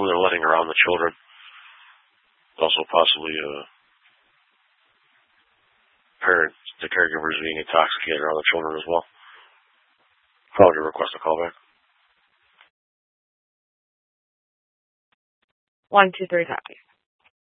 who they're letting around the children. Also possibly the caregivers being intoxicated around the children as well. How would you request a callback? 1, 2, 3, copy.